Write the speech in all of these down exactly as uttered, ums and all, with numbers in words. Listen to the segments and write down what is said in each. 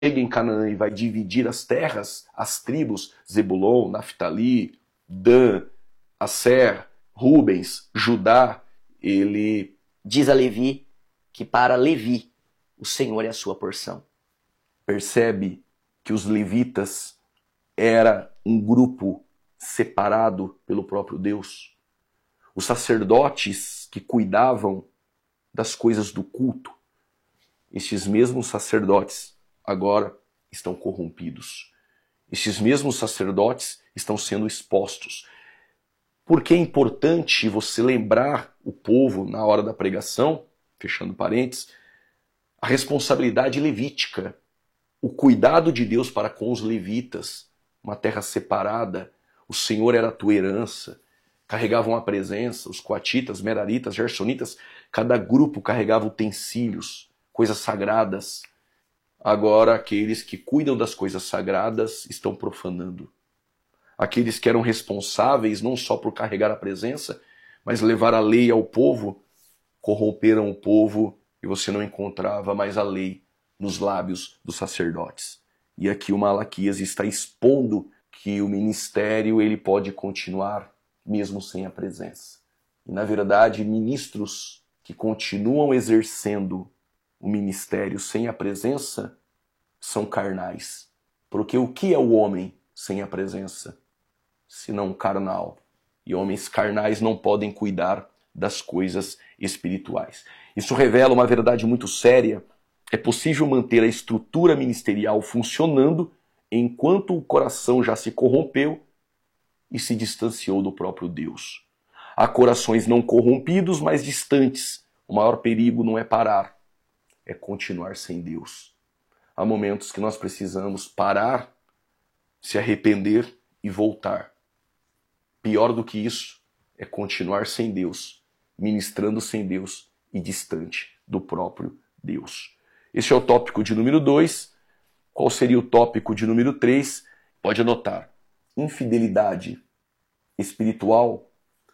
chega em Canaã e vai dividir as terras, as tribos, Zebulon, Naftali, Dan, Asser, Rubens, Judá, ele diz a Levi que para Levi o Senhor é a sua porção. Percebe que os levitas era um grupo separado pelo próprio Deus. Os sacerdotes que cuidavam das coisas do culto, estes mesmos sacerdotes agora estão corrompidos. Estes mesmos sacerdotes estão sendo expostos. Porque é importante você lembrar o povo na hora da pregação, fechando parênteses, a responsabilidade levítica, o cuidado de Deus para com os levitas, uma terra separada, o Senhor era a tua herança, carregavam a presença, os coatitas, meraritas, gersonitas, cada grupo carregava utensílios, coisas sagradas. Agora aqueles que cuidam das coisas sagradas estão profanando. Aqueles que eram responsáveis não só por carregar a presença, mas levar a lei ao povo, corromperam o povo e você não encontrava mais a lei nos lábios dos sacerdotes. E aqui o Malaquias está expondo que o ministério ele pode continuar mesmo sem a presença. E na verdade, ministros que continuam exercendo o ministério sem a presença são carnais. Porque o que é o homem sem a presença? Senão carnal. E homens carnais não podem cuidar das coisas espirituais. Isso revela uma verdade muito séria. É possível manter a estrutura ministerial funcionando enquanto o coração já se corrompeu e se distanciou do próprio Deus. Há corações não corrompidos, mas distantes. O maior perigo não é parar, é continuar sem Deus. Há momentos que nós precisamos parar, se arrepender e voltar. Pior do que isso é continuar sem Deus, ministrando sem Deus e distante do próprio Deus. Este é o tópico de número dois. Qual seria o tópico de número três? Pode anotar. Infidelidade espiritual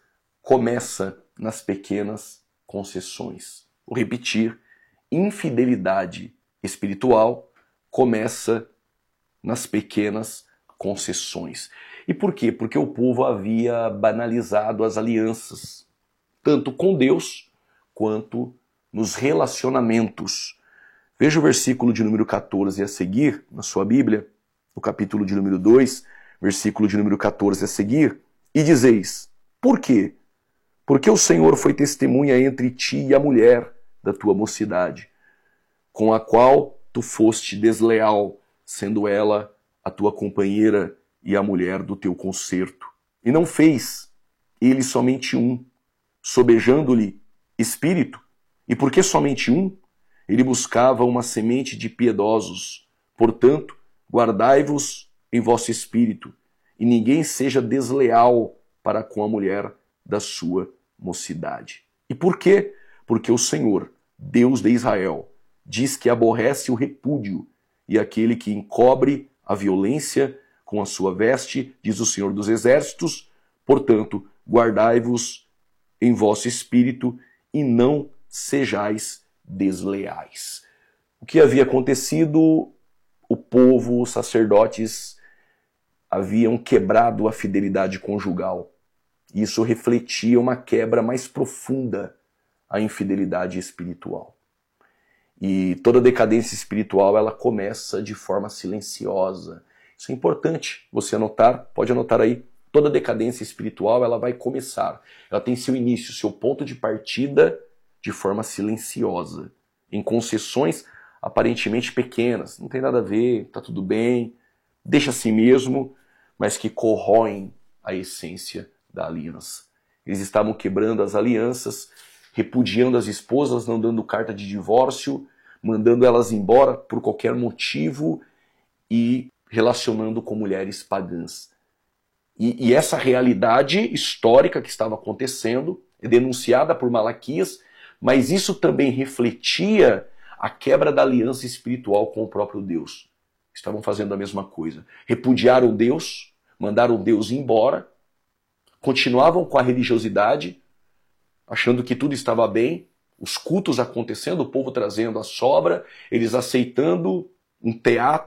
começa nas pequenas concessões. Vou repetir. Infidelidade espiritual começa nas pequenas concessões. E por quê? Porque o povo havia banalizado as alianças, tanto com Deus quanto nos relacionamentos. Veja o versículo de número catorze a seguir, na sua Bíblia, no capítulo de número dois, versículo de número catorze a seguir, e dizeis, por quê? Porque o Senhor foi testemunha entre ti e a mulher da tua mocidade, com a qual tu foste desleal, sendo ela a tua companheira e a mulher do teu concerto. E não fez ele somente um, sobejando-lhe espírito. E por que somente um? Ele buscava uma semente de piedosos. Portanto, guardai-vos em vosso espírito, e ninguém seja desleal para com a mulher da sua mocidade. E por quê? Porque o Senhor, Deus de Israel, diz que aborrece o repúdio, e aquele que encobre a violência com a sua veste, diz o Senhor dos Exércitos, portanto, guardai-vos em vosso espírito e não sejais desleais. O que havia acontecido? O povo, os sacerdotes, haviam quebrado a fidelidade conjugal. Isso refletia uma quebra mais profunda à infidelidade espiritual. E toda decadência espiritual ela começa de forma silenciosa. Isso é importante você anotar, pode anotar aí. Toda decadência espiritual ela vai começar. Ela tem seu início, seu ponto de partida de forma silenciosa, em concessões aparentemente pequenas. Não tem nada a ver, tá tudo bem, deixa assim mesmo, mas que corroem a essência da aliança. Eles estavam quebrando as alianças, repudiando as esposas, não dando carta de divórcio, mandando elas embora por qualquer motivo e relacionando com mulheres pagãs. E, e essa realidade histórica que estava acontecendo é denunciada por Malaquias, mas isso também refletia a quebra da aliança espiritual com o próprio Deus. Estavam fazendo a mesma coisa. Repudiaram Deus, mandaram Deus embora, continuavam com a religiosidade, achando que tudo estava bem, os cultos acontecendo, o povo trazendo a sobra, eles aceitando um teatro